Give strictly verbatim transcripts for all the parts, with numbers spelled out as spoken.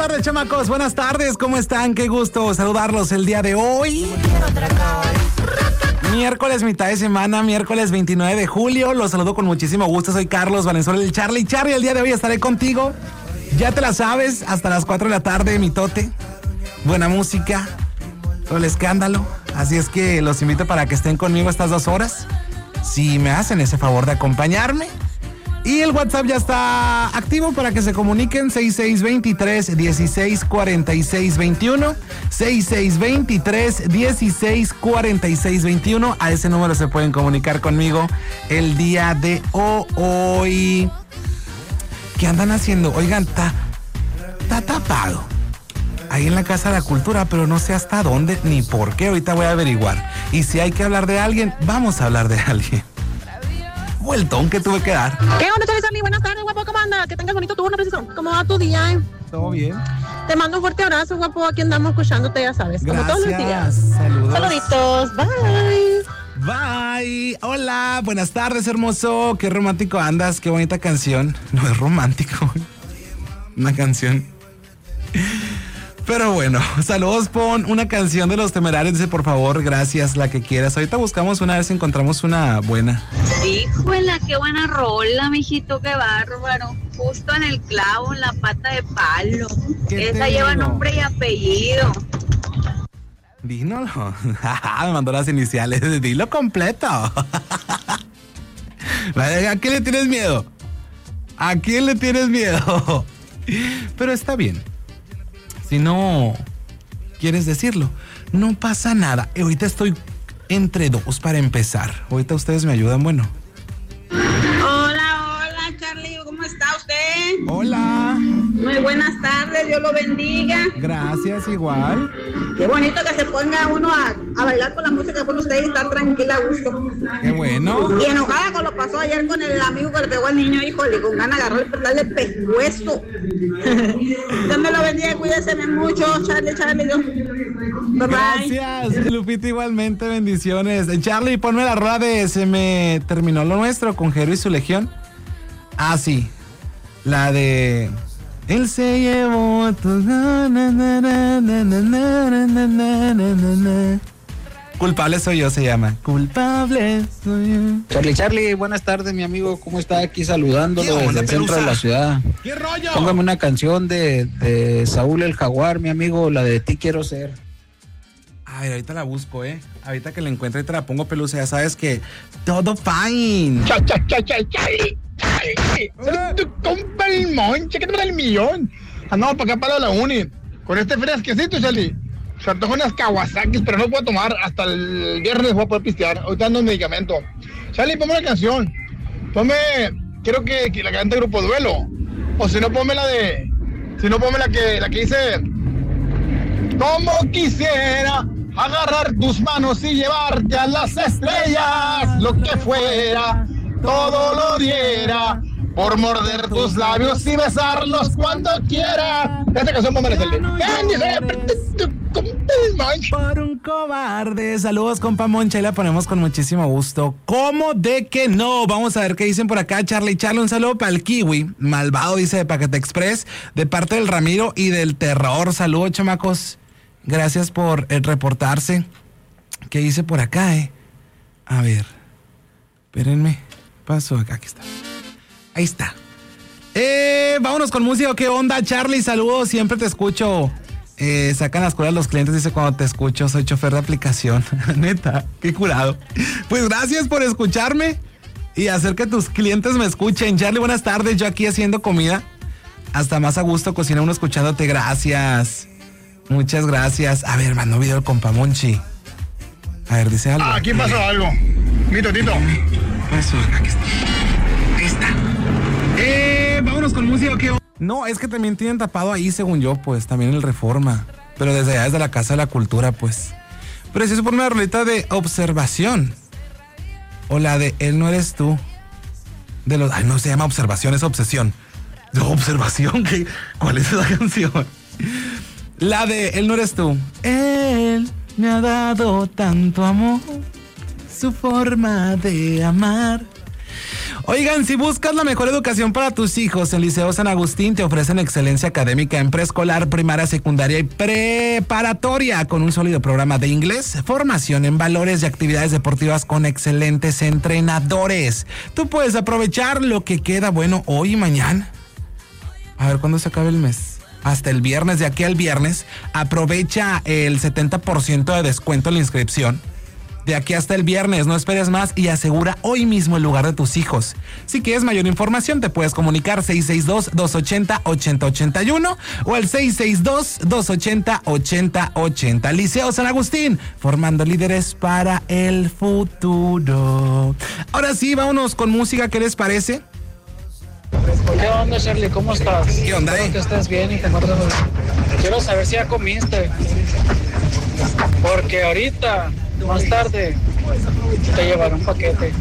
tardes, chamacos. Buenas tardes. ¿Cómo están? Qué gusto saludarlos el día de hoy. Miércoles, mitad de semana, miércoles veintinueve de julio. Los saludo con muchísimo gusto. Soy Carlos Valenzuela, el Charlie. Charlie, el día de hoy estaré contigo. Ya te la sabes, hasta las cuatro de la tarde, mitote. Buena música, todo el escándalo. Así es que los invito para que estén conmigo estas dos horas. Si me hacen ese favor de acompañarme. Y el WhatsApp ya está activo para que se comuniquen. seis seis dos tres, uno seis cuatro seis dos uno. seis seis dos tres, uno seis cuatro seis dos uno. A ese número se pueden comunicar conmigo el día de hoy. ¿Qué andan haciendo? Oigan, está ta tapado ahí en la Casa de la Cultura, pero no sé hasta dónde ni por qué. Ahorita voy a averiguar. Y si hay que hablar de alguien, vamos a hablar de alguien. Vueltón que tuve que dar. ¿Qué onda, Charlie? Buenas tardes, guapo. ¿Cómo andas? Que tengas bonito turno, preciso. ¿Cómo va tu día, eh? ¿Todo bien? Te mando un fuerte abrazo, guapo. Aquí andamos escuchándote, ya sabes. Gracias. Como todos los días. Saludos. Saluditos. Bye. Bye. Hola, buenas tardes, hermoso. Qué romántico andas. Qué bonita canción. No es romántico. Una canción. Pero bueno, saludos, pon una canción de Los Temerarios, dice, por favor, gracias, la que quieras. Ahorita buscamos una, a ver si encontramos una buena. Híjole, qué buena rola, mijito, qué bárbaro. Justo en el clavo, en la pata de palo. Esa lleva nombre y apellido. Dímelo. Me mandó las iniciales, dilo completo. ¿A quién le tienes miedo? ¿A quién le tienes miedo? Pero está bien. Si no quieres decirlo, no pasa nada. Ahorita estoy entre dos para empezar. Ahorita ustedes me ayudan, bueno. Hola, hola, Charlie. ¿Cómo está usted? Hola. Muy buenas tardes. Dios lo bendiga. Gracias, igual. Qué bonito que se ponga uno a, a bailar con la música con usted y estar tranquila a gusto. Qué bueno. Y enojada con lo pasó ayer con el amigo que le pegó al niño, híjole, con ganas de agarrarle, darle el pescuezo. Dios me lo bendiga, cuídese mucho, Charlie, Charlie. Dios. Bye, gracias, bye. Lupita, igualmente, bendiciones. Charlie, ponme la rueda de Se me terminó lo nuestro con Jero y su legión. Ah, sí, la de... Él se llevó tu... Culpable soy yo, se llama. Culpable soy yo. Charlie, Charlie, buenas tardes, mi amigo. ¿Cómo está? Aquí saludándolo desde el centro de la ciudad. ¿Qué rollo? Póngame una canción de, de Saúl el Jaguar, mi amigo, la de Ti Quiero Ser. A ver, ahorita la busco, ¿eh? Ahorita que la encuentre y te la pongo, Pelusa. Ya sabes que todo fine. Cha, cha, cha, cha, Charlie. Charlie. ¿Sabes tu compa el monche? ¿Qué te pasa el millón? Andamos para acá para la uni. Con este fresquecito, Charlie. Se antojan unas Kawasaki, pero no puedo tomar. Hasta el viernes voy a poder pistear. Ahorita ando en medicamento. Charlie, ponme una canción. Ponme, quiero que, que la cante Grupo Duelo. O si no, ponme la de... Si no, ponme la que, la que dice... Como quisiera agarrar tus manos y llevarte a las estrellas. Lo que fuera, todo lo diera. Por morder tus labios y besarlos cuando quiera. Esta canción me merece el por un cobarde. Saludos, compa Moncha, y la ponemos con muchísimo gusto. ¿Cómo de que no? Vamos a ver qué dicen por acá. Charlie, Charlie, un saludo para el Kiwi Malvado, dice, de Paquete Express, de parte del Ramiro y del Terror. Saludos, chamacos. Gracias por eh, reportarse. ¿Qué dice por acá, eh? A ver. Espérenme. Paso acá, aquí está. Ahí está. Eh, vámonos con música. ¿Qué onda, Charlie? Saludos, siempre te escucho. Eh, sacan las curas los clientes, dice, cuando te escucho. Soy chofer de aplicación. Neta, qué curado. Pues gracias por escucharme y hacer que tus clientes me escuchen. Charlie, buenas tardes. Yo aquí haciendo comida. Hasta más a gusto cocina uno escuchándote. Gracias. Muchas gracias. A ver, mandó video el compa Monchi. A ver, dice algo. Ah, aquí pasó algo. Mito, Tito. Eso, aquí está. Ahí está. Eh, vámonos con música. ¿Qué? No, es que también tienen tapado ahí, según yo, pues, también el Reforma. Pero desde allá, desde la Casa de la Cultura, pues. Pero si es por una rolita de Observación. O la de Él no eres tú. De los... Ay, no se llama Observación, es Obsesión. ¿De Observación? ¿Qué? ¿Cuál es esa canción? La de Él no eres tú. Él me ha dado tanto amor, su forma de amar. Oigan, si buscas la mejor educación para tus hijos, el Liceo San Agustín te ofrecen excelencia académica en preescolar, primaria, secundaria y preparatoria, con un sólido programa de inglés, formación en valores y actividades deportivas con excelentes entrenadores. Tú puedes aprovechar lo que queda bueno hoy y mañana. A ver, ¿cuándo se acaba el mes? Hasta el viernes, de aquí al viernes, aprovecha el setenta por ciento de descuento en la inscripción. De aquí hasta el viernes, no esperes más y asegura hoy mismo el lugar de tus hijos. Si quieres mayor información, te puedes comunicar seis seis dos, dos ocho cero, ocho cero ocho uno o al seis seis dos, dos ocho cero, ocho cero ocho cero. Liceo San Agustín, formando líderes para el futuro. Ahora sí, vámonos con música, ¿qué les parece? ¿Qué onda, Charlie? ¿Cómo estás? ¿Qué onda, Espero eh? que estés bien y te encuentres muy bien. Quiero saber si ya comiste. Porque ahorita, más tarde, te llevaré un paquete.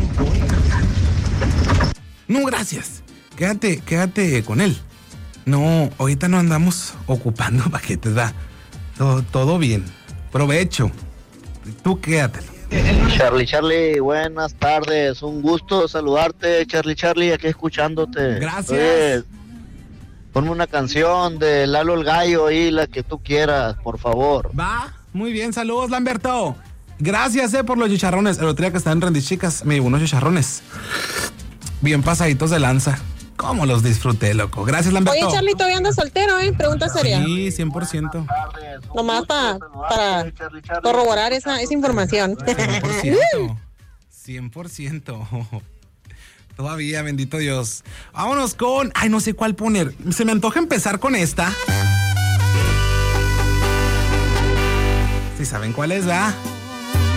No, gracias. Quédate, quédate con él. No, ahorita no andamos ocupando paquetes, va. Todo, todo bien. Provecho. Tú quédatelo. Charlie, Charlie, buenas tardes, un gusto saludarte, Charlie, Charlie, aquí escuchándote. Gracias. Oye, ponme una canción de Lalo el Gallo y la que tú quieras, por favor. Va, muy bien, saludos, Lamberto. Gracias, eh, por los chicharrones. El otro día que estaba en Rendichicas, me llevó unos chicharrones bien pasaditos de lanza. ¿Cómo los disfruté, loco? Gracias, Lamberto. Oye, Charlie, ¿todavía andas soltero, eh? Pregunta seria. Sí, cien por ciento. Nomás pa, para corroborar esa, esa información. cien por ciento. cien por ciento. Todavía, bendito Dios. Vámonos con... Ay, no sé cuál poner. Se me antoja empezar con esta. ¿Sí saben cuál es, va?